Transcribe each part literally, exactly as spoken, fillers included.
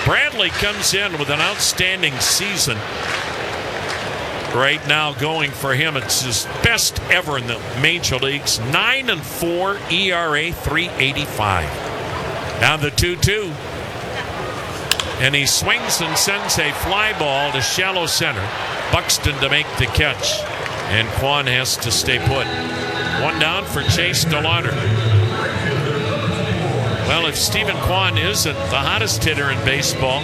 Bradley comes in with an outstanding season. Right now going for him, it's his best ever in the major leagues. nine and four E R A, three eighty-five. Now the two two. And he swings and sends a fly ball to shallow center. Buxton to make the catch. And Kwan has to stay put. One down for Chase DeLauder. Well, if Stephen Kwan isn't the hottest hitter in baseball,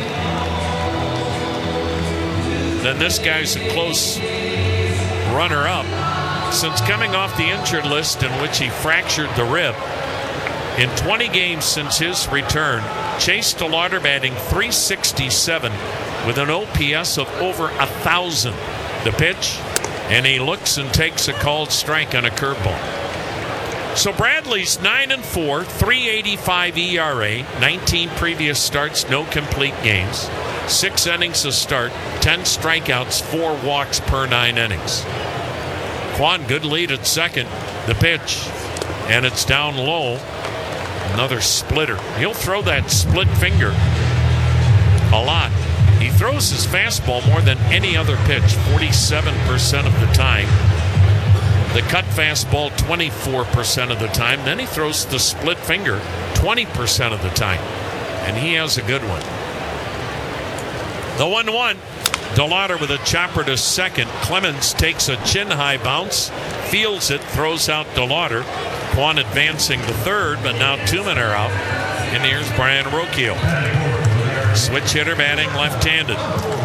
then this guy's a close runner-up. Since coming off the injured list in which he fractured the rib, in twenty games since his return, Chase DeLauder batting three sixty-seven with an O P S of over one thousand. The pitch, and he looks and takes a called strike on a curveball. So Bradley's nine and four, three eighty-five E R A, nineteen previous starts, no complete games. Six innings a start, ten strikeouts, four walks per nine innings. Kwan, good lead at second. The pitch, and it's down low. Another splitter. He'll throw that split finger a lot. He throws his fastball more than any other pitch, forty-seven percent of the time. The cut fastball, twenty-four percent of the time. Then he throws the split finger, twenty percent of the time. And he has a good one. The one one. DeLauder with a chopper to second. Clemens takes a chin-high bounce, fields it, throws out DeLauder. Kwan advancing to third, but now two men are out. And here's Brian Rocchio. Switch hitter batting left-handed.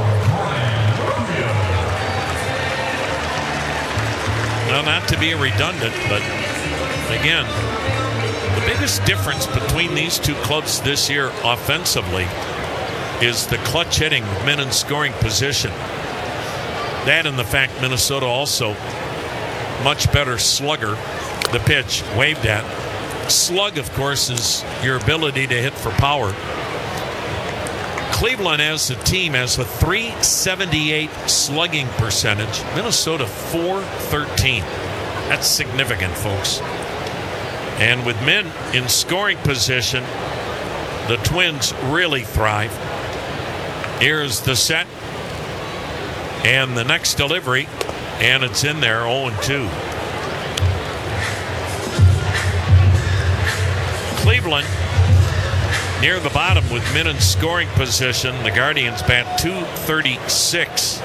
Well, not to be redundant, but again, the biggest difference between these two clubs this year offensively is the clutch hitting, men in scoring position. That and the fact Minnesota also much better slugger. The pitch waved at. Slug, of course, is your ability to hit for power. Cleveland as a team has a three seventy-eight slugging percentage. Minnesota four thirteen. That's significant, folks. And with men in scoring position, the Twins really thrive. Here's the set. And the next delivery. And it's in there, oh and two. Cleveland near the bottom with men in scoring position. The Guardians bat two thirty-six.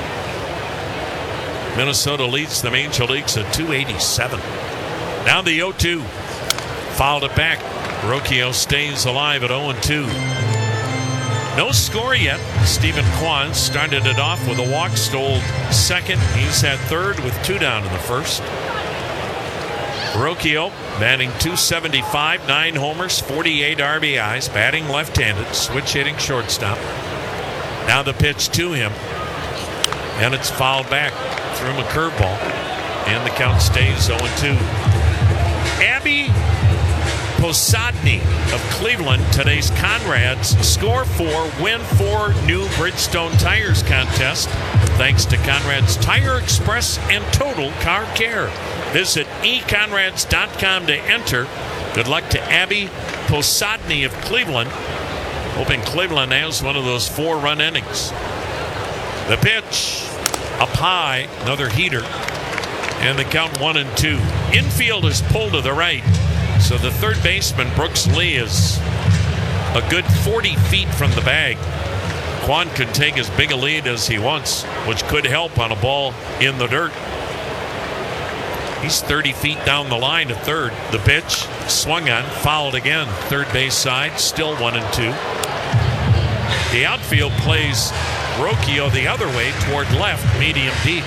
Minnesota leads the major leagues at two eighty-seven. Now the oh two. Fouled it back. Rocchio stays alive at oh and two. No score yet. Stephen Kwan started it off with a walk, stole second. He's at third with two down in the first. Rocchio batting two seventy-five, nine homers, forty-eight R B Is, batting left-handed, switch hitting shortstop. Now the pitch to him, and it's fouled back. Threw him a curveball, and the count stays oh and two. Abby Posadny of Cleveland, today's Conrad's Score four, Win four new Bridgestone Tires contest, thanks to Conrad's Tire Express and Total Car Care. Visit e conrads dot com to enter. Good luck to Abby Posadny of Cleveland. Hoping Cleveland has one of those four-run innings. The pitch up high, another heater, and the count one and two. Infield is pulled to the right, so the third baseman Brooks Lee is a good forty feet from the bag. Kwan can take as big a lead as he wants, which could help on a ball in the dirt. He's thirty feet down the line to third. The pitch swung on, fouled again. Third base side, still one and two. The outfield plays Rocchio the other way toward left, medium deep.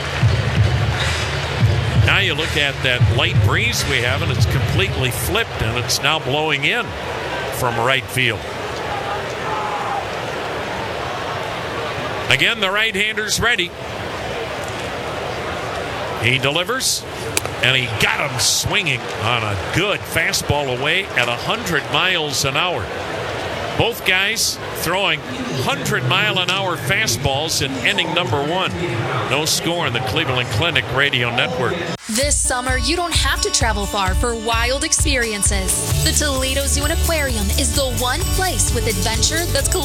Now you look at that light breeze we have, and it's completely flipped, and it's now blowing in from right field. Again, the right-hander's ready. He delivers, and he got him swinging on a good fastball away at one hundred miles an hour. Both guys throwing one hundred mile an hour fastballs in inning number one. No score in the Cleveland Clinic Radio Network. This summer, you don't have to travel far for wild experiences. The Toledo Zoo and Aquarium is the one place with adventure that's